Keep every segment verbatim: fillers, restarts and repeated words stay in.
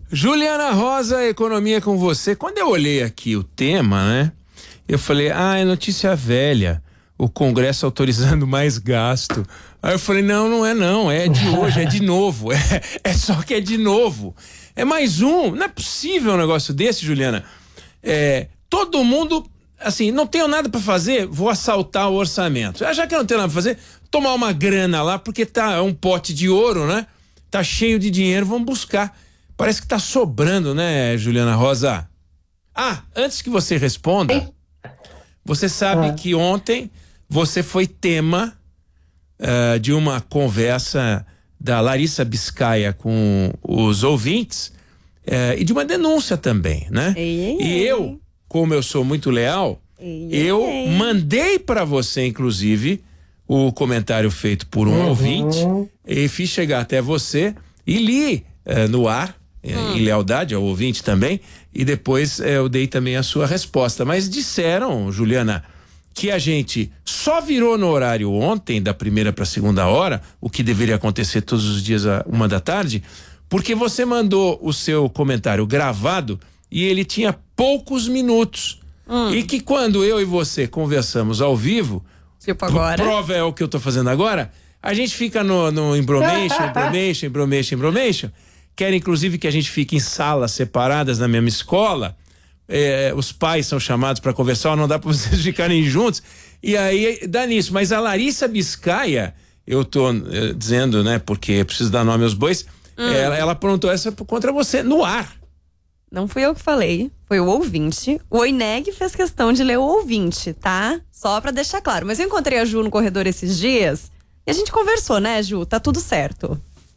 Juliana Rosa, economia com você. Quando eu olhei aqui o tema, né? Eu falei, ah, é notícia velha. O Congresso autorizando mais gasto. Aí eu falei, não, não é não, é de hoje, é de novo. É, é só que é de novo. É mais um. Não é possível um negócio desse, Juliana. É, todo mundo, assim, não tenho nada pra fazer, vou assaltar o orçamento. Já que eu não tenho nada pra fazer, tomar uma grana lá, porque tá um pote de ouro, né? Tá cheio de dinheiro, vamos buscar. Parece que tá sobrando, né, Juliana Rosa? Ah, antes que você responda, você sabe ah. que ontem você foi tema uh, de uma conversa da Larissa Biscaia com os ouvintes uh, e de uma denúncia também, né? Ei, ei, e ei. eu, como eu sou muito leal, ei, eu ei. mandei para você, inclusive, o comentário feito por um uhum. ouvinte e fiz chegar até você e li uh, no ar, hum. em lealdade ao ouvinte também, e depois uh, eu dei também a sua resposta. Mas disseram, Juliana, que a gente só virou no horário ontem, da primeira para a segunda hora, o que deveria acontecer todos os dias a uma da tarde, porque você mandou o seu comentário gravado e ele tinha poucos minutos. Hum. E que quando eu e você conversamos ao vivo, tipo agora, prova é o que eu tô fazendo agora, a gente fica no, no embromation, embromation, embromation, embromation, quer inclusive que a gente fique em salas separadas na mesma escola. É, os pais são chamados para conversar, não dá para vocês ficarem juntos, e aí dá nisso. Mas a Larissa Biscaia, eu tô eh, dizendo, né, porque preciso dar nome aos bois, hum. ela, ela aprontou essa contra você no ar. Não fui eu que falei, foi o ouvinte. O Oineg fez questão de ler o ouvinte, tá? Só pra deixar claro. Mas eu encontrei a Ju no corredor esses dias e a gente conversou, né, Ju? Tá tudo certo.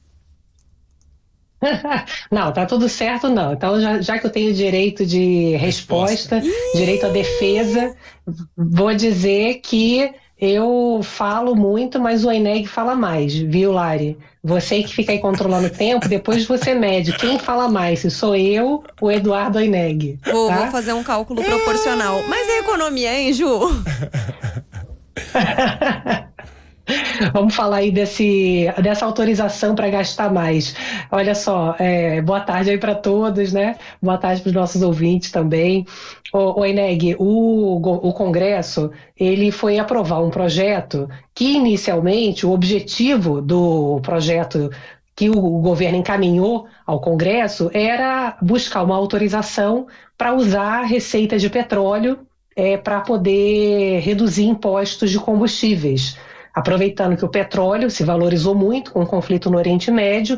Não, tá tudo certo não. Então, já, já que eu tenho direito de resposta, resposta. direito à defesa, vou dizer que eu falo muito, mas o Oineg fala mais, viu, Lari? Você que fica aí controlando o tempo, depois você mede quem fala mais, se sou eu ou Eduardo Oineg. Vou, tá? vou fazer um cálculo proporcional. Mas é economia, hein, Ju? Vamos falar aí desse, dessa autorização para gastar mais. Olha só, é, boa tarde aí para todos, né? Boa tarde para os nossos ouvintes também. O, o Eneg, o, o Congresso, ele foi aprovar um projeto que inicialmente o objetivo do projeto que o, o governo encaminhou ao Congresso era buscar uma autorização para usar a receita de petróleo é, para poder reduzir impostos de combustíveis, aproveitando que o petróleo se valorizou muito com o conflito no Oriente Médio,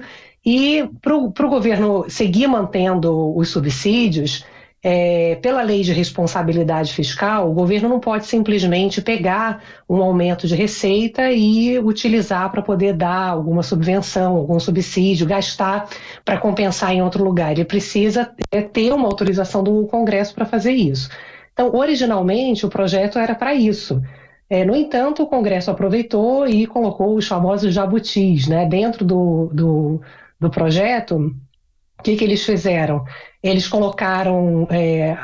e para o governo seguir mantendo os subsídios, é, pela lei de responsabilidade fiscal, o governo não pode simplesmente pegar um aumento de receita e utilizar para poder dar alguma subvenção, algum subsídio, gastar para compensar em outro lugar. Ele precisa é, ter uma autorização do Congresso para fazer isso. Então, originalmente, o projeto era para isso. É, no entanto, o Congresso aproveitou e colocou os famosos jabutis, né? Dentro do, do, do projeto, o que, que eles fizeram? Eles colocaram é,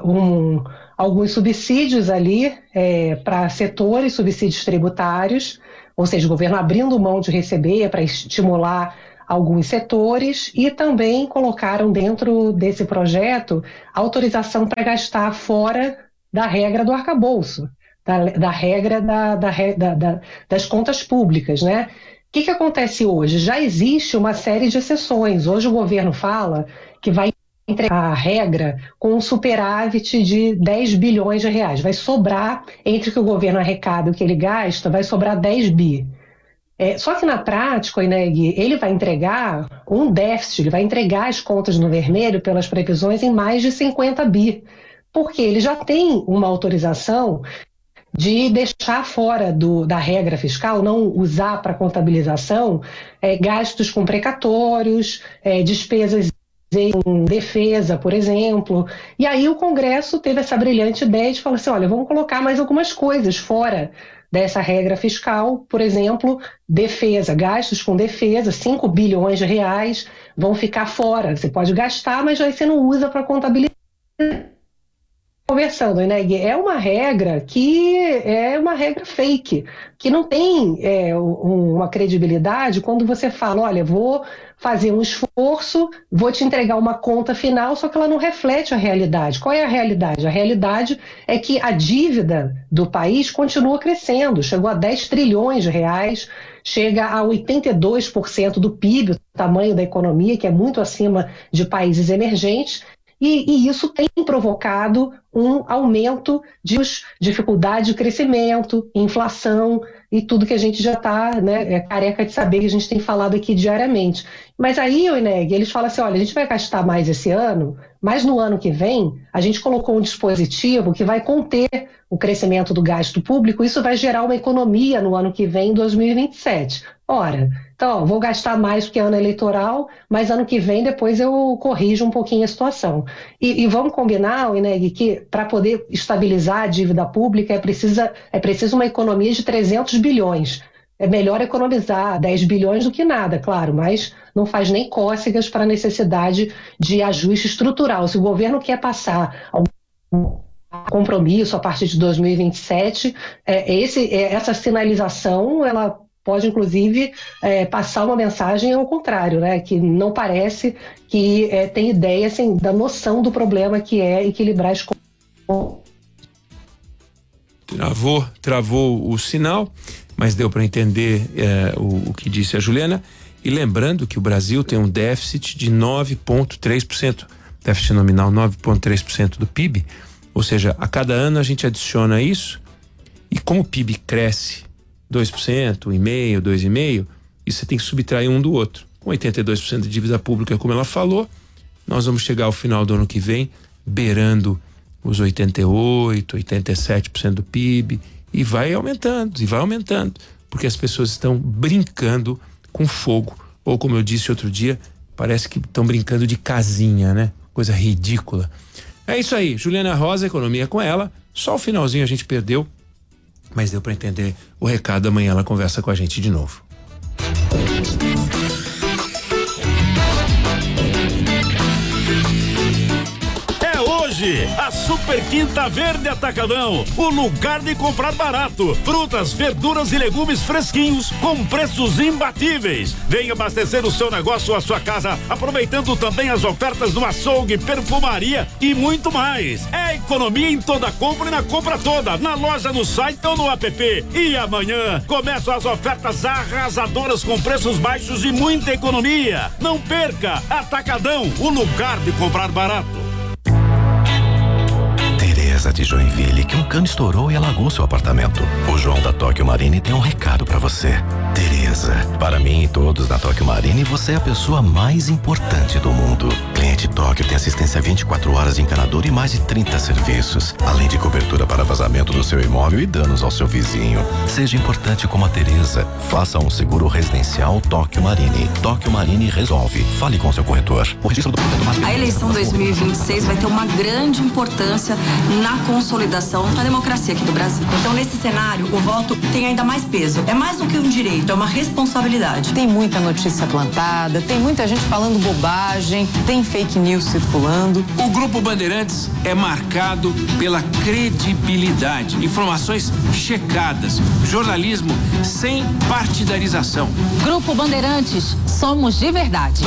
um, alguns subsídios ali é, para setores, subsídios tributários, ou seja, o governo abrindo mão de receber para estimular alguns setores, e também colocaram dentro desse projeto autorização para gastar fora da regra do arcabouço. Da, da regra da, da, da, das contas públicas, né? O que, que acontece hoje? Já existe uma série de exceções. Hoje o governo fala que vai entregar a regra com um superávit de dez bilhões de reais. Vai sobrar, entre o que o governo arrecada e o que ele gasta, vai sobrar dez bi. É, só que na prática, o Ineg, ele vai entregar um déficit, ele vai entregar as contas no vermelho pelas previsões em mais de cinquenta bi. Porque ele já tem uma autorização de deixar fora do, da regra fiscal, não usar para contabilização é, gastos com precatórios, é, despesas em defesa, por exemplo. E aí o Congresso teve essa brilhante ideia de falar assim, olha, vamos colocar mais algumas coisas fora dessa regra fiscal, por exemplo, defesa, gastos com defesa, cinco bilhões de reais vão ficar fora. Você pode gastar, mas aí você não usa para contabilizar. conversando, né, Gui? É uma regra que é uma regra fake, que não tem é, um, uma credibilidade quando você fala, olha, vou fazer um esforço, vou te entregar uma conta final, só que ela não reflete a realidade. Qual é a realidade? A realidade é que a dívida do país continua crescendo, chegou a dez trilhões de reais, chega a oitenta e dois por cento do P I B, o tamanho da economia, que é muito acima de países emergentes, E, e isso tem provocado um aumento de dificuldade de crescimento, inflação e tudo que a gente já está, né, é careca de saber, que a gente tem falado aqui diariamente. Mas aí, Oineg, eles falam assim, olha, a gente vai gastar mais esse ano, mas no ano que vem a gente colocou um dispositivo que vai conter o crescimento do gasto público, isso vai gerar uma economia no ano que vem, dois mil e vinte e sete. Ora, então, vou gastar mais porque é ano eleitoral, mas ano que vem depois eu corrijo um pouquinho a situação. E, e vamos combinar, Oineg, que para poder estabilizar a dívida pública é preciso, é preciso uma economia de trezentos bilhões. É melhor economizar dez bilhões do que nada, claro, mas não faz nem cócegas para a necessidade de ajuste estrutural. Se o governo quer passar algum compromisso a partir de dois mil e vinte e sete, é, esse, é, essa sinalização, ela pode, inclusive, é, passar uma mensagem ao contrário, né? Que não parece que é, tem ideia assim, da noção do problema que é equilibrar as contas. Travou, travou o sinal, mas deu para entender é, o, o que disse a Juliana. E lembrando que o Brasil tem um déficit de nove vírgula três por cento, déficit nominal nove vírgula três por cento do P I B, ou seja, a cada ano a gente adiciona isso, e como o P I B cresce dois por cento, um vírgula cinco por cento, dois vírgula cinco por cento, e você tem que subtrair um do outro. Com oitenta e dois por cento de dívida pública, como ela falou, nós vamos chegar ao final do ano que vem beirando os oitenta e oito por cento, oitenta e sete por cento do P I B, e vai aumentando, e vai aumentando, porque as pessoas estão brincando com fogo, ou como eu disse outro dia, parece que estão brincando de casinha, né? Coisa ridícula. É isso aí, Juliana Rosa, economia com ela, só o finalzinho a gente perdeu, mas deu para entender o recado. Amanhã ela conversa com a gente de novo. Hoje, a Super Quinta Verde Atacadão, o lugar de comprar barato. Frutas, verduras e legumes fresquinhos com preços imbatíveis. Venha abastecer o seu negócio ou a sua casa, aproveitando também as ofertas do açougue, perfumaria e muito mais. É economia em toda compra e na compra toda, na loja, no site ou no app. E amanhã começam as ofertas arrasadoras com preços baixos e muita economia. Não perca! Atacadão, o lugar de comprar barato. Tereza de Joinville, que um cano estourou e alagou seu apartamento. O João da Tóquio Marine tem um recado pra você. Tereza, para mim e todos da Tóquio Marine, você é a pessoa mais importante do mundo. Cliente Tóquio tem assistência vinte e quatro horas de encanador e mais de trinta serviços, além de cobertura para vazamento do seu imóvel e danos ao seu vizinho. Seja importante como a Tereza. Faça um seguro residencial Tóquio Marine. Tóquio Marine resolve. Fale com seu corretor. O registro do A eleição dois mil e vinte e seis vai ter uma grande importância na consolidação da democracia aqui do Brasil. Então, nesse cenário, o voto tem ainda mais peso. É mais do que um direito, é uma responsabilidade. Tem muita notícia plantada, tem muita gente falando bobagem, tem fake news circulando. O Grupo Bandeirantes é marcado pela credibilidade, informações checadas, jornalismo sem partidarização. Grupo Bandeirantes, somos de verdade.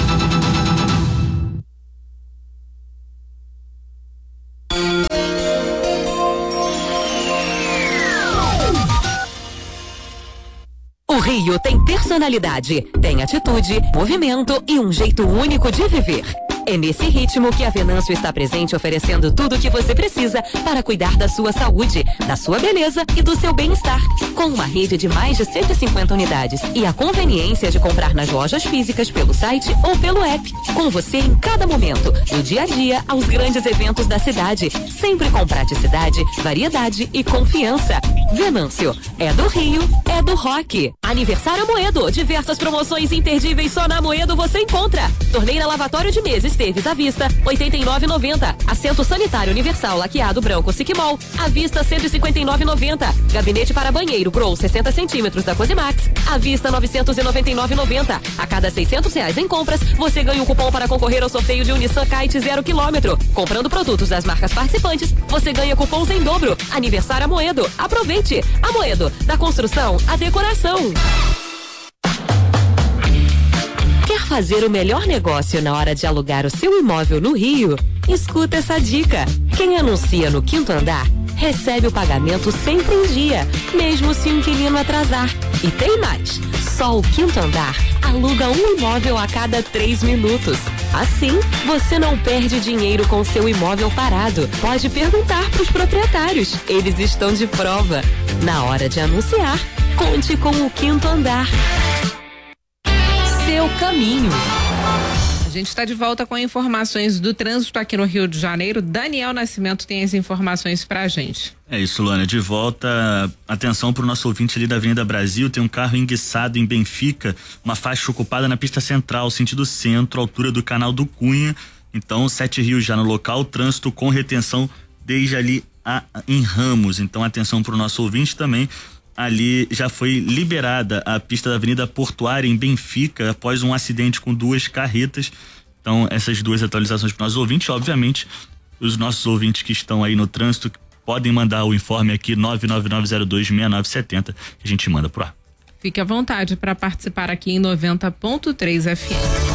O Rio tem personalidade, tem atitude, movimento e um jeito único de viver. É nesse ritmo que a Venâncio está presente, oferecendo tudo o que você precisa para cuidar da sua saúde, da sua beleza e do seu bem-estar. Com uma rede de mais de cento e cinquenta unidades e a conveniência de comprar nas lojas físicas pelo site ou pelo app. Com você em cada momento, do dia a dia aos grandes eventos da cidade. Sempre com praticidade, variedade e confiança. Venâncio. É do Rio, é do rock. Aniversário Amoedo. Diversas promoções imperdíveis só na Amoedo você encontra. Torneira lavatório de mesa Esteves à vista, oitenta e nove reais e noventa centavos. Assento sanitário universal laqueado branco Siquimol, à vista cento e cinquenta e nove reais e noventa centavos. Gabinete para banheiro Grow sessenta centímetros da Cosimax, à vista novecentos e noventa e nove reais e noventa centavos. A cada seiscentos reais em compras, você ganha um cupom para concorrer ao sorteio de um Nissan Kite zero quilômetro. Comprando produtos das marcas participantes, você ganha cupons em dobro. Aniversário Amoedo. Aproveite! Amoedo, da construção à decoração. Quer fazer o melhor negócio na hora de alugar o seu imóvel no Rio? Escuta essa dica. Quem anuncia no quinto andar recebe o pagamento sempre em dia, mesmo se o inquilino atrasar. E tem mais. Só o quinto andar aluga um imóvel a cada três minutos. Assim, você não perde dinheiro com seu imóvel parado. Pode perguntar para os proprietários. Eles estão de prova. Na hora de anunciar, conte com o quinto andar. Seu caminho. A gente está de volta com informações do trânsito aqui no Rio de Janeiro. Daniel Nascimento tem as informações pra gente. É isso, Luana, de volta. Atenção para o nosso ouvinte ali da Avenida Brasil. Tem um carro enguiçado em Benfica, uma faixa ocupada na pista central, sentido centro, altura do canal do Cunha. Então, Sete Rios já no local, trânsito com retenção desde ali a, em Ramos. Então, atenção para o nosso ouvinte também. Ali já foi liberada a pista da Avenida Portuária em Benfica após um acidente com duas carretas. Então, essas duas atualizações para os nossos ouvintes. Obviamente, os nossos ouvintes que estão aí no trânsito podem mandar o informe aqui nove nove nove zero dois seis nove sete zero, que a gente manda por lá. Fique à vontade para participar aqui em noventa ponto três F M.